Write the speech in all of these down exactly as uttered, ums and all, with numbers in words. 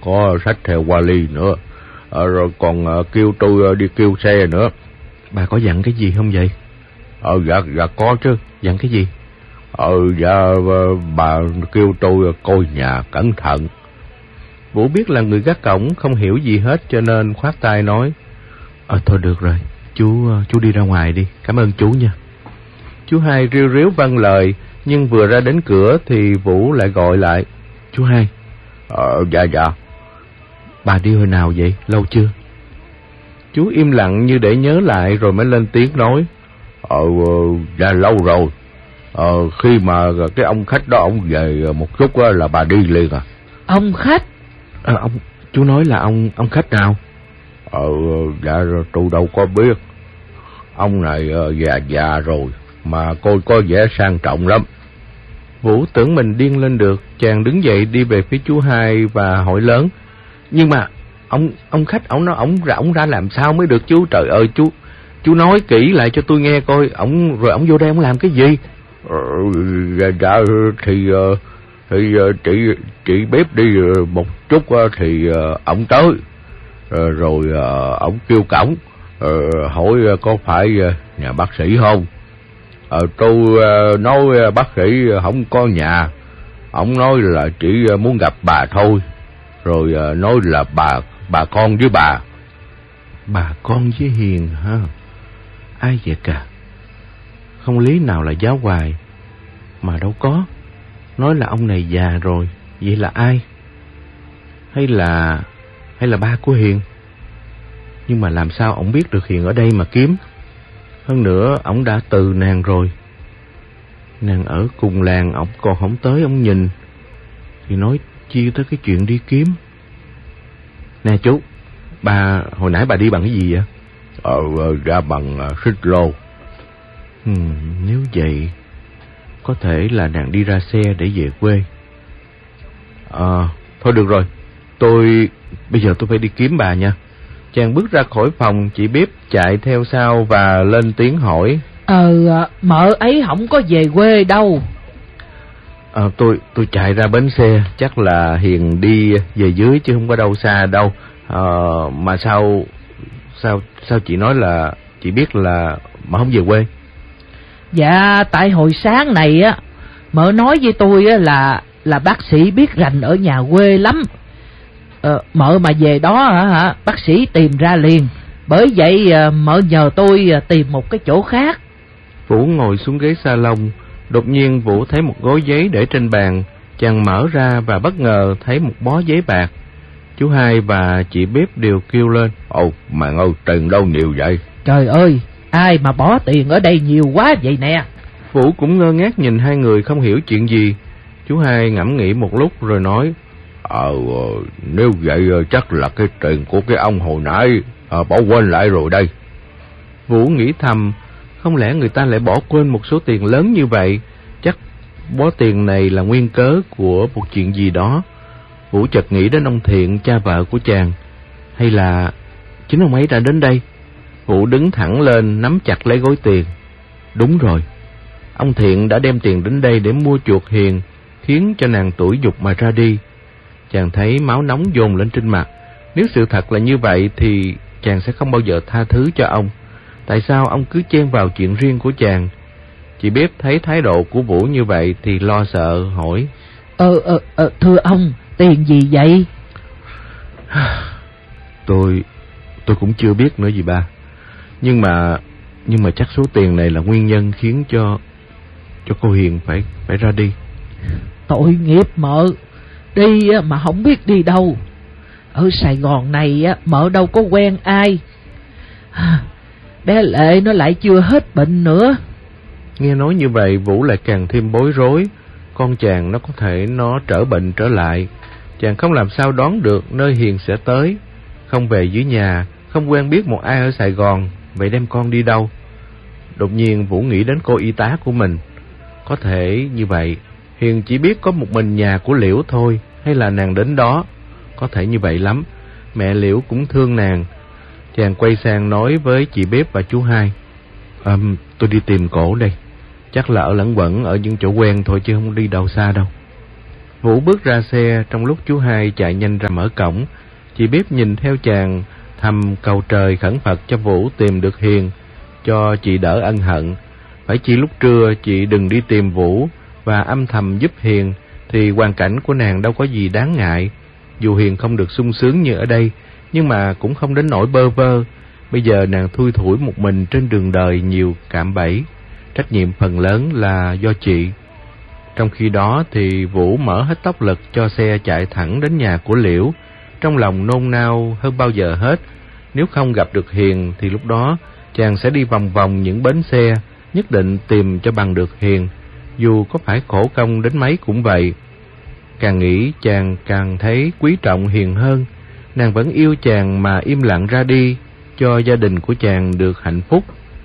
có xách theo vali nữa, à, rồi còn à, kêu tôi đi kêu xe nữa. Bà có dặn cái gì không vậy? Ờ dạ dạ có chứ. Dặn cái gì? Ờ dạ bà kêu tôi coi nhà cẩn thận. Vũ biết là người gác cổng không hiểu gì hết cho nên khoát tay nói: Ờ thôi được rồi, chú chú đi ra ngoài đi, cảm ơn chú nha. Chú Hai riu riu vâng lời, nhưng vừa ra đến cửa thì Vũ lại gọi lại: Chú Hai. Ờ dạ dạ. Bà đi hồi nào vậy, lâu chưa? Chú im lặng như để nhớ lại rồi mới lên tiếng nói: Ờ dạ lâu rồi. Ờ khi mà cái ông khách đó ông về một chút là bà đi liền à. Ông khách? À, ông chú nói là ông ông khách nào? Ờ dạ tôi đâu có biết. Ông này già già rồi mà coi có vẻ sang trọng lắm. Vũ tưởng mình điên lên được, chàng đứng dậy đi về phía chú Hai và hỏi lớn: Nhưng mà ông ông khách ổng nói ổng ra ổng ra làm sao mới được chú? Trời ơi chú chú nói kỹ lại cho tôi nghe coi, ổng rồi ổng vô đây ổng làm cái gì? Ờ, dạ, dạ thì thì chị chị bếp đi một chút thì ổng tới rồi ổng kêu cổng hỏi có phải nhà bác sĩ không. Ờ, tôi nói bác sĩ không có nhà. Ổng nói là chỉ muốn gặp bà thôi, rồi nói là bà bà con với bà. Bà con với Hiền ha? Ai vậy cả? Không lý nào là giáo hoài, mà đâu có. Nói là ông này già rồi, vậy là ai? Hay là hay là ba của Hiền? Nhưng mà làm sao ổng biết được Hiền ở đây mà kiếm? Hơn nữa ổng đã từ nàng rồi. Nàng ở cùng làng, ổng còn không tới ổng nhìn, thì nói chi tới cái chuyện đi kiếm. Nè chú, bà hồi nãy bà đi bằng cái gì vậy? Ờ ra bằng uh, xích lô. Ừ, nếu vậy có thể là nàng đi ra xe để về quê. Ờ, à, thôi được rồi, tôi bây giờ tôi phải đi kiếm bà nha. Chàng bước ra khỏi phòng, chị Bếp chạy theo sau và lên tiếng hỏi: Ờ, mợ ấy không có về quê đâu. Ờ, à, tôi tôi chạy ra bến xe, chắc là Hiền đi về dưới chứ không có đâu xa đâu. Ờ, à, mà sao sao sao chị nói là chị biết là mà không về quê? Dạ, tại hồi sáng này á, mợ nói với tôi á là là bác sĩ biết rành ở nhà quê lắm. Ờ, mợ mà về đó hả, bác sĩ tìm ra liền. Bởi vậy mợ nhờ tôi tìm một cái chỗ khác. Vũ ngồi xuống ghế salon, đột nhiên Vũ thấy một gói giấy để trên bàn. Chàng mở ra và bất ngờ thấy một bó giấy bạc. Chú Hai và chị Bếp đều kêu lên: Ồ, mày ơi, tiền đâu nhiều vậy? Trời ơi, ai mà bỏ tiền ở đây nhiều quá vậy nè? Vũ cũng ngơ ngác nhìn hai người không hiểu chuyện gì. Chú Hai ngẫm nghĩ một lúc rồi nói: Ờ, nếu vậy chắc là cái tiền của cái ông hồi nãy à, bỏ quên lại rồi đây. Vũ nghĩ thầm, không lẽ người ta lại bỏ quên một số tiền lớn như vậy? Chắc bó tiền này là nguyên cớ của một chuyện gì đó. Vũ chợt nghĩ đến ông Thiện, cha vợ của chàng. Hay là chính ông ấy đã đến đây? Vũ đứng thẳng lên, nắm chặt lấy gói tiền. Đúng rồi, ông Thiện đã đem tiền đến đây để mua chuộc Hiền, khiến cho nàng tủi nhục mà ra đi. Chàng thấy máu nóng dồn lên trên mặt. Nếu sự thật là như vậy thì chàng sẽ không bao giờ tha thứ cho ông. Tại sao ông cứ chen vào chuyện riêng của chàng? Chị Bếp thấy thái độ của Vũ như vậy thì lo sợ hỏi: Ờ, ờ, ờ thưa ông, tiền gì vậy? Tôi, tôi cũng chưa biết nữa gì ba. Nhưng mà, nhưng mà chắc số tiền này là nguyên nhân khiến cho, cho cô Hiền phải, phải ra đi. Tội nghiệp mợ, đi mà không biết đi đâu. Ở Sài Gòn này mợ đâu có quen ai. Bé Lệ nó lại chưa hết bệnh nữa. Nghe nói như vậy Vũ lại càng thêm bối rối. Con chàng nó có thể nó trở bệnh trở lại. Chàng không làm sao đoán được nơi Hiền sẽ tới. Không về dưới nhà, không quen biết một ai ở Sài Gòn. Vậy đem con đi đâu? Đột nhiên Vũ nghĩ đến cô y tá của mình. Có thể như vậy Hiền chỉ biết có một mình nhà của Liễu thôi. Hay là nàng đến đó? Có thể như vậy lắm. Mẹ Liễu cũng thương nàng. Chàng quay sang nói với chị Bếp và chú Hai: à, tôi đi tìm cổ đây. Chắc là ở lẩn quẩn ở những chỗ quen thôi chứ không đi đâu xa đâu. Vũ bước ra xe trong lúc chú hai chạy nhanh ra mở cổng. Chị Bếp nhìn theo chàng, thầm cầu trời khẩn Phật cho Vũ tìm được Hiền, cho chị đỡ ân hận. Phải chi lúc trưa chị đừng đi tìm Vũ và âm thầm giúp Hiền, thì hoàn cảnh của nàng đâu có gì đáng ngại. Dù Hiền không được sung sướng như ở đây, nhưng mà cũng không đến nỗi bơ vơ. Bây giờ nàng thui thủi một mình trên đường đời nhiều cạm bẫy, trách nhiệm phần lớn là do chị. Trong khi đó thì Vũ mở hết tốc lực cho xe chạy thẳng đến nhà của Liễu, trong lòng nôn nao hơn bao giờ hết. Nếu không gặp được Hiền thì lúc đó chàng sẽ đi vòng vòng những bến xe, nhất định tìm cho bằng được Hiền, dù có phải khổ công đến mấy cũng vậy. Càng nghĩ chàng càng thấy quý trọng Hiền hơn. Nàng vẫn yêu chàng mà im lặng ra đi, cho gia đình của chàng được hạnh phúc.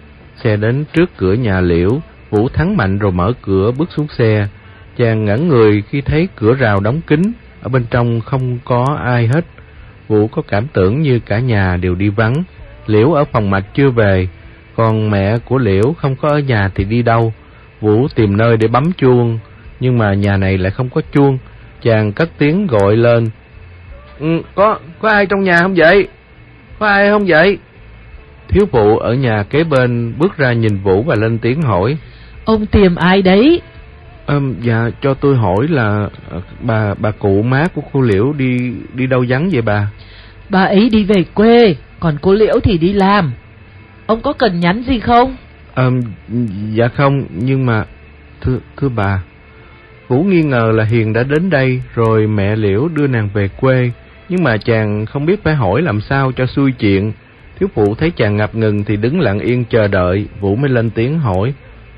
Xe đến trước cửa nhà Liễu, Vũ thắng mạnh rồi mở cửa bước xuống xe. Chàng ngẩn người khi thấy cửa rào đóng kín, ở bên trong không có ai hết. Vũ có cảm tưởng như cả nhà đều đi vắng. Liễu ở phòng mạch chưa về, còn mẹ của Liễu không có ở nhà thì đi đâu. Vũ tìm nơi để bấm chuông, nhưng mà nhà này lại không có chuông. Chàng cất tiếng gọi lên: ừ, có có ai trong nhà không vậy? Có ai không vậy? Thiếu phụ ở nhà kế bên bước ra nhìn Vũ và lên tiếng hỏi: Ông tìm ai đấy? Um, dạ cho tôi hỏi là bà bà cụ má của cô Liễu đi đi đâu vắng vậy bà? Bà ấy đi về quê, còn cô Liễu thì đi làm. Ông có cần nhắn gì không? Um, dạ không, nhưng mà thưa thưa bà. Vũ nghi ngờ là Hiền đã đến đây rồi mẹ Liễu đưa nàng về quê, nhưng mà chàng không biết phải hỏi làm sao cho xuôi chuyện. Thiếu phụ thấy chàng ngập ngừng thì đứng lặng yên chờ đợi. Vũ mới lên tiếng hỏi: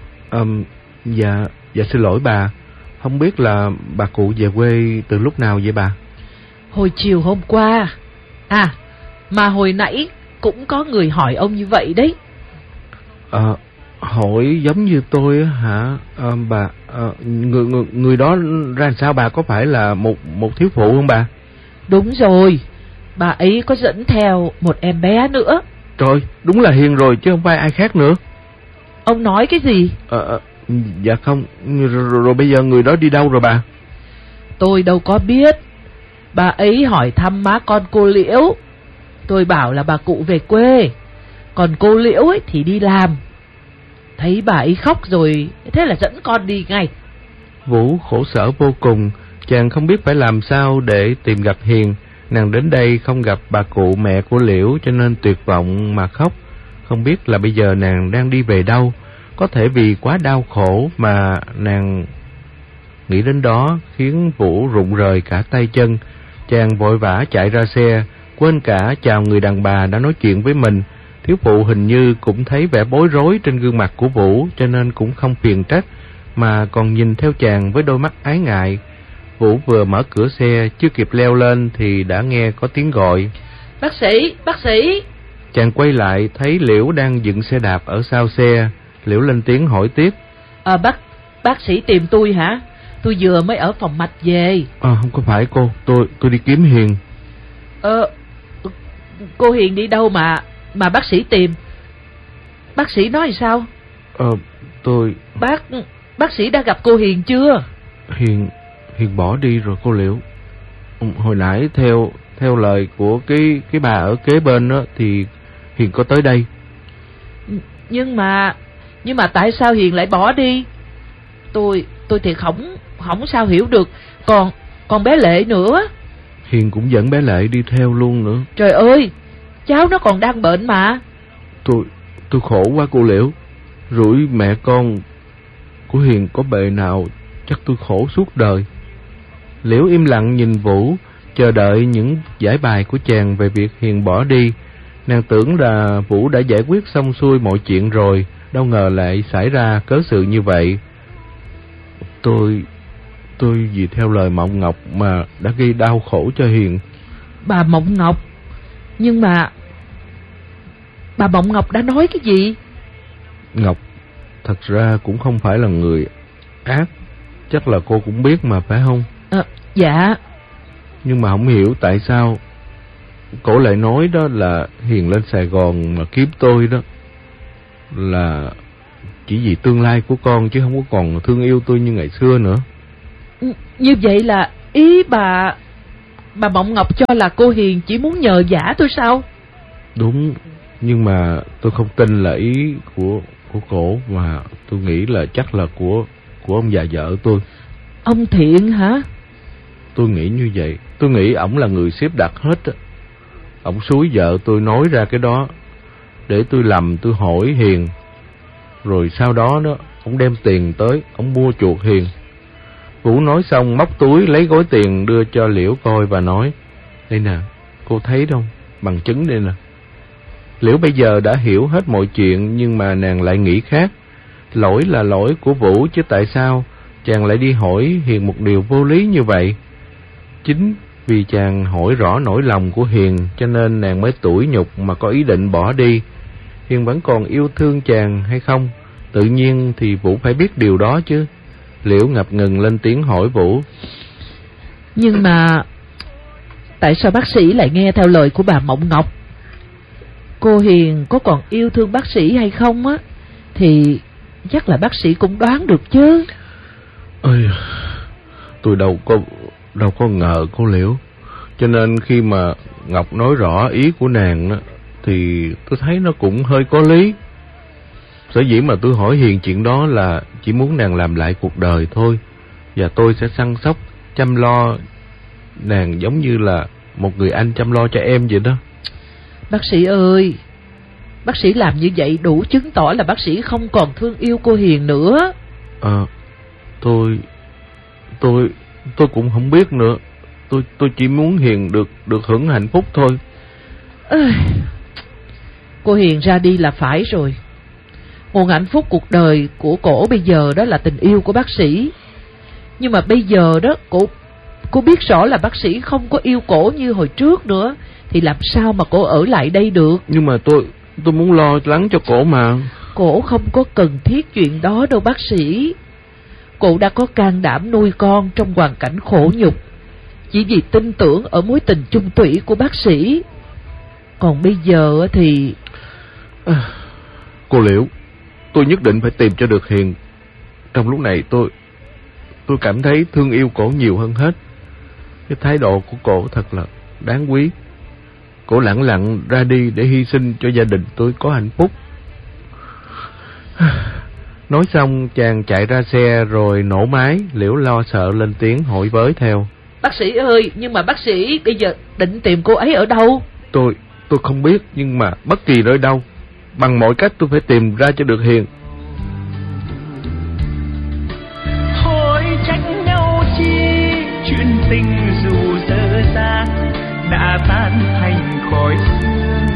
um, dạ dạ xin lỗi bà, không biết là bà cụ về quê từ lúc nào vậy bà? Hồi chiều hôm qua. À, mà hồi nãy cũng có người hỏi ông như vậy đấy. Ờ, hỏi giống như tôi hả? À, bà, à, người, người người đó ra làm sao bà, có phải là một một thiếu phụ không bà? Đúng rồi, bà ấy có dẫn theo một em bé nữa. Trời, đúng là Hiền rồi chứ không phải ai khác nữa. Ông nói cái gì? Ờ, à, dạ không, rồi, rồi, rồi bây giờ người đó đi đâu rồi bà? Tôi đâu có biết. Bà ấy hỏi thăm má con cô Liễu. Tôi bảo là bà cụ về quê, còn cô Liễu ấy thì đi làm. Thấy bà ấy khóc rồi, thế là dẫn con đi ngay. Vũ khổ sở vô cùng. Chàng không biết phải làm sao để tìm gặp Hiền. Nàng đến đây không gặp bà cụ mẹ của Liễu cho nên tuyệt vọng mà khóc. Không biết là bây giờ nàng đang đi về đâu. Có thể vì quá đau khổ mà nàng nghĩ đến đó khiến Vũ rụng rời cả tay chân. Chàng vội vã chạy ra xe, quên cả chào người đàn bà đã nói chuyện với mình. Thiếu phụ hình như cũng thấy vẻ bối rối trên gương mặt của Vũ, cho nên cũng không phiền trách, mà còn nhìn theo chàng với đôi mắt ái ngại. Vũ vừa mở cửa xe, chưa kịp leo lên thì đã nghe có tiếng gọi: Bác sĩ, bác sĩ. Chàng quay lại thấy Liễu đang dựng xe đạp ở sau xe. Liễu lên tiếng hỏi tiếp: À, bác bác sĩ tìm tôi hả? Tôi vừa mới ở phòng mạch về. À, không có phải cô, tôi tôi đi kiếm Hiền. Ờ, cô Hiền đi đâu mà mà bác sĩ tìm? Bác sĩ nói sao? Ờ, tôi... Bác bác sĩ đã gặp cô Hiền chưa? Hiền Hiền bỏ đi rồi cô Liễu. Hồi nãy theo theo lời của cái cái bà ở kế bên đó thì Hiền có tới đây. Nhưng mà nhưng mà tại sao Hiền lại bỏ đi? Tôi tôi thì không không sao hiểu được. Còn còn bé Lệ nữa. Hiền cũng dẫn bé Lệ đi theo luôn nữa. Trời ơi, cháu nó còn đang bệnh mà. Tôi tôi khổ quá cô Liễu. Rủi mẹ con của Hiền có bề nào chắc tôi khổ suốt đời. Liễu im lặng nhìn Vũ, chờ đợi những giải bài của chàng về việc Hiền bỏ đi. Nàng tưởng là Vũ đã giải quyết xong xuôi mọi chuyện rồi, đâu ngờ lại xảy ra cớ sự như vậy. Tôi tôi vì theo lời Mộng Ngọc mà đã gây đau khổ cho Hiền. Bà Mộng Ngọc? Nhưng mà bà Mộng Ngọc đã nói cái gì? Ngọc thật ra cũng không phải là người ác, chắc là cô cũng biết mà phải không? À, dạ. Nhưng mà không hiểu tại sao cổ lại nói đó là Hiền lên Sài Gòn mà kiếm tôi đó là chỉ vì tương lai của con, chứ không có còn thương yêu tôi như ngày xưa nữa. Như vậy là ý bà Bà Mộng Ngọc cho là cô Hiền chỉ muốn nhờ vả tôi sao? Đúng, nhưng mà tôi không tin là ý của của cổ, mà tôi nghĩ là chắc là của của ông già vợ tôi. Ông Thiện hả? Tôi nghĩ như vậy. Tôi nghĩ ổng là người xếp đặt hết á. Ổng xúi vợ tôi nói ra cái đó để tôi lầm, tôi hỏi Hiền, rồi sau đó đó ổng đem tiền tới, ổng mua chuộc Hiền. Vũ nói xong móc túi lấy gói tiền đưa cho Liễu coi và nói: đây nè, cô thấy không, bằng chứng đây nè. Liễu bây giờ đã hiểu hết mọi chuyện, nhưng mà nàng lại nghĩ khác. Lỗi là lỗi của Vũ, chứ tại sao chàng lại đi hỏi Hiền một điều vô lý như vậy? Chính vì chàng hỏi rõ nỗi lòng của Hiền, cho nên nàng mới tủi nhục mà có ý định bỏ đi. Hiền vẫn còn yêu thương chàng hay không? Tự nhiên thì Vũ phải biết điều đó chứ. Liễu ngập ngừng lên tiếng hỏi Vũ: nhưng mà tại sao bác sĩ lại nghe theo lời của bà Mộng Ngọc? Cô Hiền có còn yêu thương bác sĩ hay không á, thì chắc là bác sĩ cũng đoán được chứ. Ơi, tôi đâu có đâu có ngờ cô Liễu. Cho nên khi mà Ngọc nói rõ ý của nàng đó, thì tôi thấy nó cũng hơi có lý. Sở dĩ mà tôi hỏi Hiền chuyện đó là chỉ muốn nàng làm lại cuộc đời thôi, và tôi sẽ săn sóc, chăm lo nàng giống như là một người anh chăm lo cho em vậy đó. Bác sĩ ơi, bác sĩ làm như vậy đủ chứng tỏ là bác sĩ không còn thương yêu cô Hiền nữa. À, tôi tôi tôi cũng không biết nữa. Tôi tôi chỉ muốn Hiền được được hưởng hạnh phúc thôi. À, cô Hiền ra đi là phải rồi. Nguồn hạnh phúc cuộc đời của cổ bây giờ đó là tình yêu của bác sĩ. Nhưng mà bây giờ đó cổ cô biết rõ là bác sĩ không có yêu cổ như hồi trước nữa, thì làm sao mà cổ ở lại đây được? Nhưng mà tôi tôi muốn lo lắng cho cổ mà. Cổ không có cần thiết chuyện đó đâu bác sĩ. Cổ đã có can đảm nuôi con trong hoàn cảnh khổ nhục, chỉ vì tin tưởng ở mối tình chung thủy của bác sĩ. Còn bây giờ thì... À, cô Liễu, tôi nhất định phải tìm cho được Hiền. Trong lúc này tôi tôi cảm thấy thương yêu cổ nhiều hơn hết. Cái thái độ của cổ thật là đáng quý. Cổ lẳng lặng ra đi để hy sinh cho gia đình tôi có hạnh phúc. Nói xong chàng chạy ra xe rồi nổ máy. Liễu lo sợ lên tiếng hỏi với theo: bác sĩ ơi, nhưng mà bác sĩ bây giờ định tìm cô ấy ở đâu? Tôi tôi không biết, nhưng mà bất kỳ nơi đâu, bằng mọi cách tôi phải tìm ra cho được Hiền. Thôi trách nhau chi, chuyện tình dù dở dang đã tan thành khói